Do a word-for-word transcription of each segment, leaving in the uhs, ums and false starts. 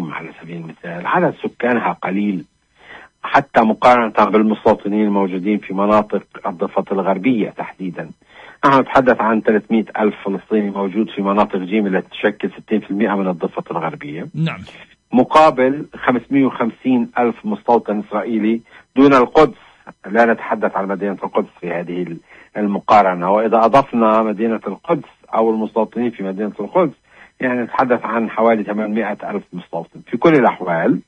جيم على سبيل المثال عدد سكانها قليل حتى مقارنة بالمستوطنين الموجودين في مناطق الضفة الغربية تحديدا. نحن نتحدث عن ثلاثمئة ألف فلسطيني موجود في مناطق جيم التي تشكل ستين بالمئة من الضفة الغربية، نعم، مقابل خمسمئة وخمسين ألف مستوطن إسرائيلي دون القدس. لا نتحدث عن مدينة القدس في هذه المقارنة، وإذا أضفنا مدينة القدس أو المستوطنين في مدينة القدس يعني نتحدث عن حوالي ثمانمئة ألف مستوطن. في كل الأحوال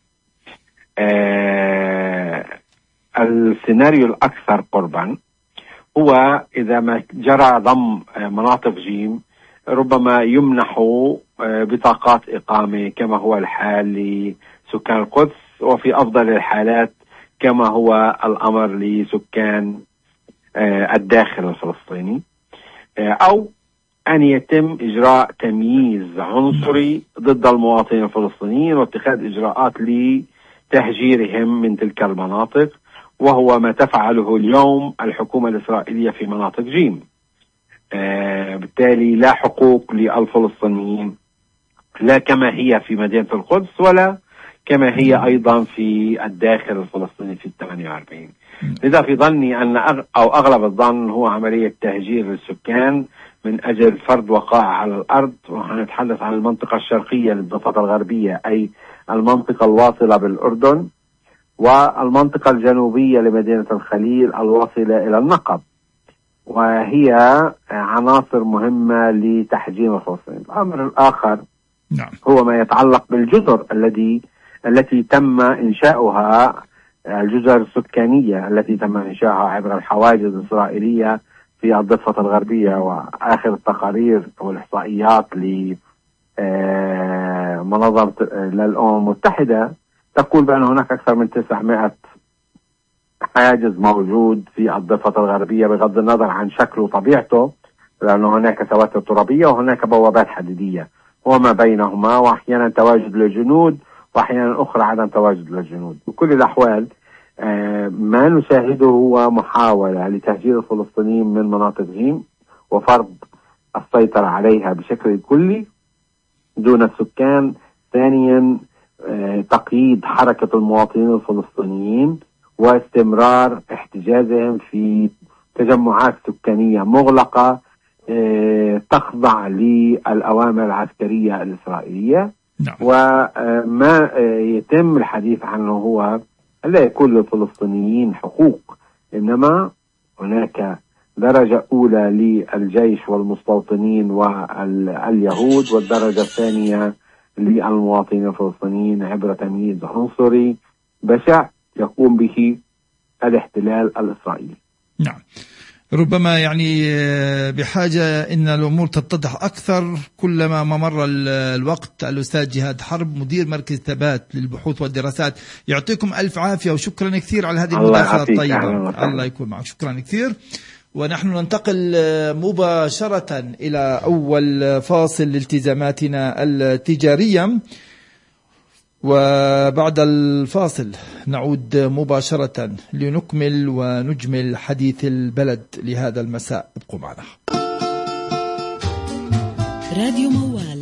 آه السيناريو الأكثر قربا هو إذا ما جرى ضم مناطق جيم ربما يمنحوا بطاقات إقامة كما هو الحال لسكان القدس، وفي أفضل الحالات كما هو الأمر لسكان الداخل الفلسطيني، أو أن يتم إجراء تمييز عنصري ضد المواطنين الفلسطينيين واتخاذ إجراءات لتهجيرهم من تلك المناطق، وهو ما تفعله اليوم الحكومة الإسرائيلية في مناطق جيم. آه بالتالي لا حقوق للفلسطينيين لا كما هي في مدينة القدس ولا كما هي أيضا في الداخل الفلسطيني في الثمانية وأربعين. لذا في ظني أن أغ أو أغلب الظن هو عملية تهجير للسكان من أجل فرض وقائع على الأرض، ونتحدث عن المنطقة الشرقية للضفة الغربية أي المنطقة الواصلة بالأردن، والمنطقة الجنوبية لمدينة الخليل الواصلة إلى النقب، وهي عناصر مهمة لتحجيم الفلسطينيين. الأمر الآخر نعم. هو ما يتعلق بالجزر الذي التي تم إنشاؤها، الجزر السكانية التي تم إنشاؤها عبر الحواجز الإسرائيلية في الضفة الغربية. وآخر التقارير والإحصائيات لمنظمة للأمم المتحدة تقول بأن هناك أكثر من تسعمائة حاجز موجود في الضفة الغربية بغض النظر عن شكله وطبيعته، لأن هناك سواتر ترابية وهناك بوابات حديدية وما بينهما، وأحيانا تواجد للجنود وأحيانا أخرى عدم تواجد للجنود. بكل الأحوال ما نشاهده هو محاولة لتهجير الفلسطينيين من مناطق جيم وفرض السيطرة عليها بشكل كلي دون السكان. ثانيا تقييد حركة المواطنين الفلسطينيين واستمرار احتجازهم في تجمعات سكانية مغلقة تخضع للأوامر العسكرية الإسرائيلية. نعم. وما يتم الحديث عنه هو لا يكون للفلسطينيين حقوق، إنما هناك درجة أولى للجيش والمستوطنين واليهود، والدرجة الثانية للمواطنين الفلسطينيين عبر تمييز عنصري بشع يقوم به الاحتلال الإسرائيلي. نعم. ربما يعني بحاجة إن الأمور تتضح أكثر كلما مر الوقت. الأستاذ جهاد حرب مدير مركز ثبات للبحوث والدراسات، يعطيكم ألف عافية وشكرا كثير على هذه المداخلة الطيبة. الله يكون معك، شكرا كثير. ونحن ننتقل مباشرة إلى أول فاصل لالتزاماتنا التجارية، وبعد الفاصل نعود مباشرة لنكمل ونجمل حديث البلد لهذا المساء. ابقوا معنا. راديو موال